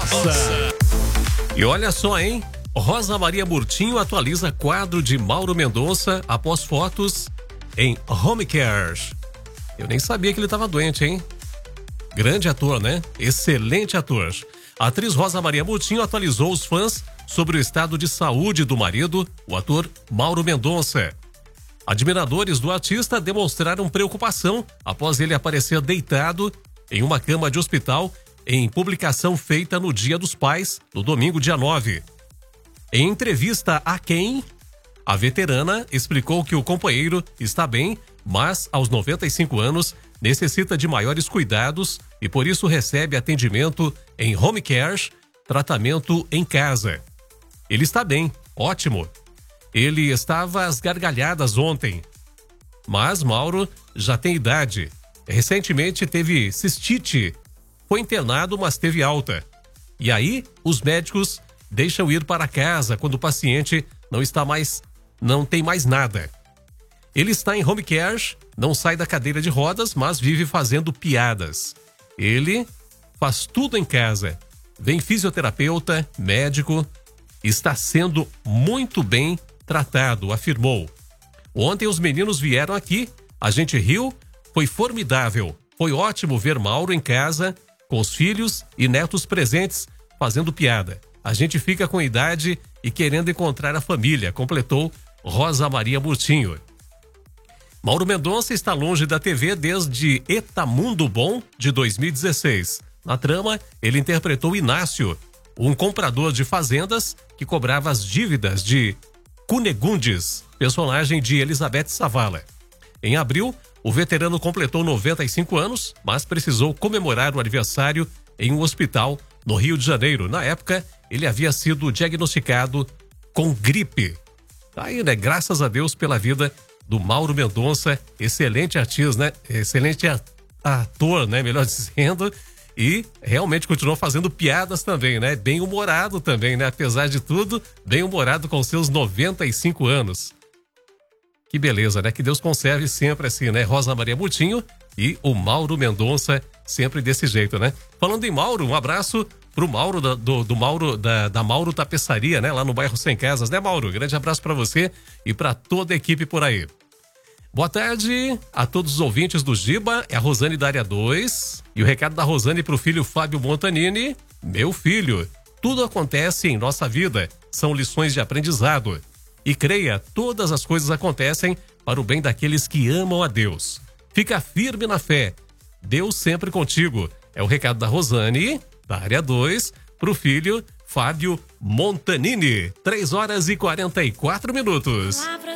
Nossa! E olha só, hein? Rosa Maria Murtinho atualiza quadro de Mauro Mendonça após fotos em home care. Eu nem sabia que ele estava doente, hein? Grande ator, né? Excelente ator. A atriz Rosa Maria Murtinho atualizou os fãs sobre o estado de saúde do marido, o ator Mauro Mendonça. Admiradores do artista demonstraram preocupação após ele aparecer deitado em uma cama de hospital em publicação feita no Dia dos Pais, no domingo, dia 9. Em entrevista a Quem, a veterana explicou que o companheiro está bem, mas aos 95 anos necessita de maiores cuidados e por isso recebe atendimento em home care, tratamento em casa. Ele está bem, ótimo. Ele estava às gargalhadas ontem. Mas Mauro já tem idade. Recentemente teve cistite. Foi internado, mas teve alta. E aí, os médicos deixam ir para casa quando o paciente não tem mais nada. Ele está em home care, não sai da cadeira de rodas, mas vive fazendo piadas. Ele faz tudo em casa. Vem fisioterapeuta, médico, está sendo muito bem tratado, afirmou. Ontem os meninos vieram aqui, a gente riu, foi formidável. Foi ótimo ver Mauro em casa, com os filhos e netos presentes, fazendo piada. A gente fica com idade e querendo encontrar a família, completou Rosa Maria Murtinho. Mauro Mendonça está longe da TV desde Eta Mundo Bom, de 2016. Na trama, ele interpretou Inácio, um comprador de fazendas que cobrava as dívidas de Cunegundes, personagem de Elizabeth Savala. Em abril, o veterano completou 95 anos, mas precisou comemorar o aniversário em um hospital no Rio de Janeiro. Na época, ele havia sido diagnosticado com gripe. Aí, né? Graças a Deus pela vida do Mauro Mendonça, excelente artista, né? Excelente ator, né? Melhor dizendo. E realmente continuou fazendo piadas também, né? Bem humorado também, né? Apesar de tudo, bem humorado com seus 95 anos. Que beleza, né? Que Deus conserve sempre assim, né? Rosa Maria Murtinho e o Mauro Mendonça sempre desse jeito, né? Falando em Mauro, um abraço pro Mauro da Mauro Tapeçaria, né? Lá no bairro Sem Casas, né, Mauro? Grande abraço para você e para toda a equipe por aí. Boa tarde a todos os ouvintes do Giba, é a Rosane da área 2. E o recado da Rosane pro filho Fábio Montanini: meu filho, tudo acontece em nossa vida, são lições de aprendizado. E creia, todas as coisas acontecem para o bem daqueles que amam a Deus. Fica firme na fé, Deus sempre contigo. É o recado da Rosane, da área 2, pro filho Fábio Montanini. 3 horas e 44 minutos.